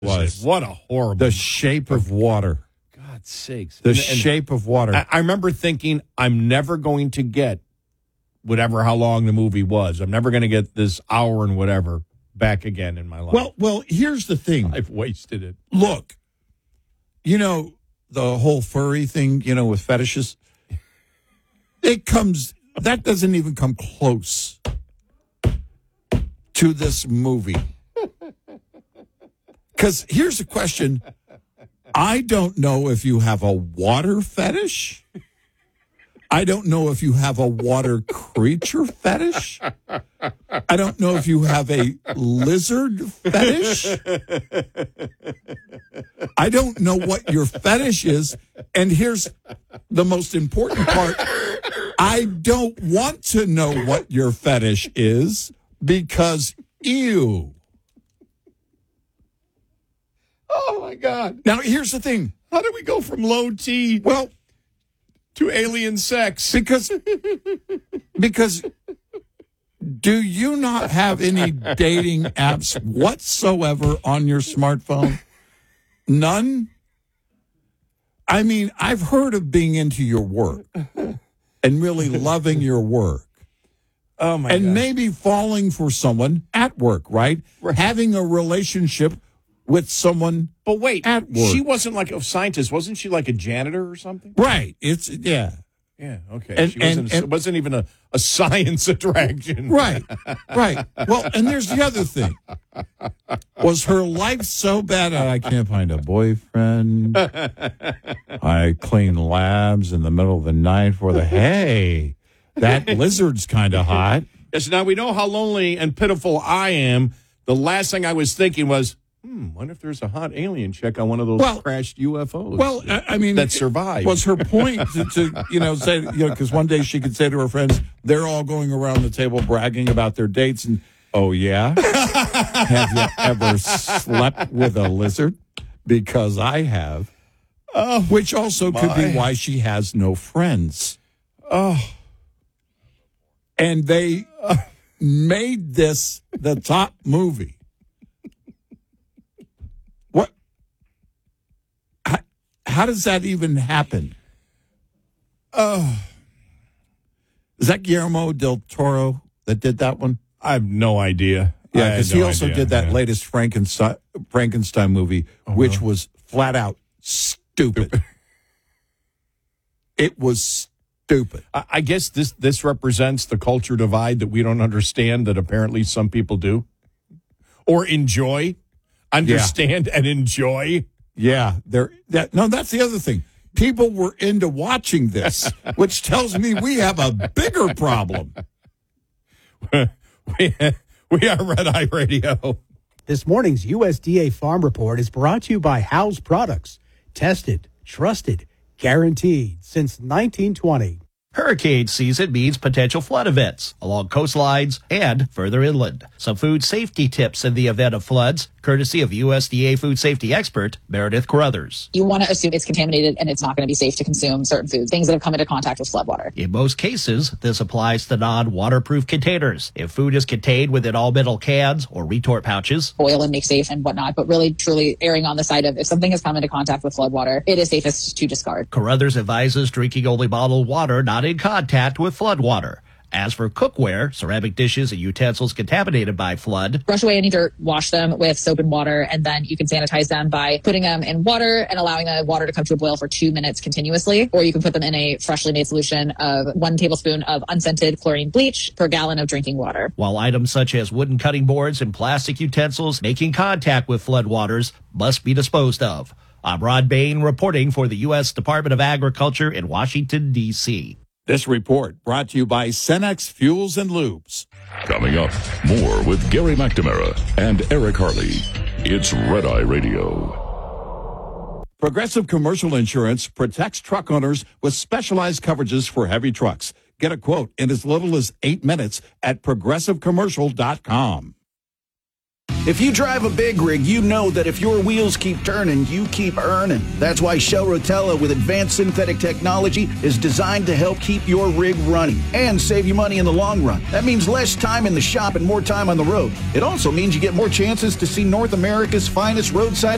was. What a horrible. The Shape of Water. God's sakes. The Shape of Water. I remember thinking, I'm never going to get how long the movie was. I'm never going to get this hour and whatever back again in my life. Well, here's the thing. I've wasted it. Look, the whole furry thing, with fetishes, that doesn't even come close to this movie. Because here's the question. I don't know if you have a water fetish. I don't know if you have a water creature fetish. I don't know if you have a lizard fetish. I don't know what your fetish is. And here's the most important part. I don't want to know what your fetish is because ew. Oh, my God. Now, here's the thing. How do we go from low T to alien sex? Because do you not have any dating apps whatsoever on your smartphone? None? I mean, I've heard of being into your work and really loving your work. Oh, my God. And maybe falling for someone at work, right? Having a relationship with someone but wait, at work. She wasn't like a scientist. Wasn't she like a janitor or something? Right. Yeah, okay. She wasn't even a science attraction. Right. Well, and there's the other thing. Was her life so bad I can't find a boyfriend? I clean labs in the middle of the night hey, that lizard's kind of hot. Yes, now we know how lonely and pitiful I am. The last thing I was thinking was, wonder if there's a hot alien chick on one of those crashed UFOs. Well, I mean, that survived. Was her point to say, because one day she could say to her friends, they're all going around the table bragging about their dates, and oh yeah, have you ever slept with a lizard? Because I have. Which also could be why she has no friends. And they made this the top movie. What? How does that even happen? Is that Guillermo del Toro that did that one? I have no idea. Yeah, because he also did that latest Frankenstein movie, which was flat out stupid. It was stupid. I guess this represents the culture divide that we don't understand that apparently some people do. Or enjoy. Understand and enjoy. Yeah. That's the other thing. People were into watching this, which tells me we have a bigger problem. We are Red Eye Radio. This morning's USDA Farm Report is brought to you by Howes Products. Tested, trusted, guaranteed since 1920. Hurricane season means potential flood events along coastlines and further inland. Some food safety tips in the event of floods, courtesy of USDA food safety expert Meredith Carruthers. You want to assume it's contaminated and it's not going to be safe to consume certain foods, things that have come into contact with floodwater. In most cases, this applies to non-waterproof containers. If food is contained within all metal cans or retort pouches, boil and make safe and whatnot, but really truly erring on the side of if something has come into contact with floodwater, it is safest to discard. Carruthers advises drinking only bottled water not in contact with floodwater. As for cookware, ceramic dishes and utensils contaminated by flood, brush away any dirt, wash them with soap and water, and then you can sanitize them by putting them in water and allowing the water to come to a boil for 2 minutes continuously, or you can put them in a freshly made solution of 1 tablespoon of unscented chlorine bleach per gallon of drinking water. While items such as wooden cutting boards and plastic utensils making contact with floodwaters must be disposed of. I'm Rod Bain reporting for the U.S. Department of Agriculture in Washington, D.C. This report brought to you by Cenex Fuels and Lubes. Coming up, more with Gary McNamara and Eric Harley. It's Red Eye Radio. Progressive Commercial Insurance protects truck owners with specialized coverages for heavy trucks. Get a quote in as little as 8 minutes at progressivecommercial.com. If you drive a big rig, you know that if your wheels keep turning, you keep earning. That's why Shell Rotella with advanced synthetic technology is designed to help keep your rig running and save you money in the long run. That means less time in the shop and more time on the road. It also means you get more chances to see North America's finest roadside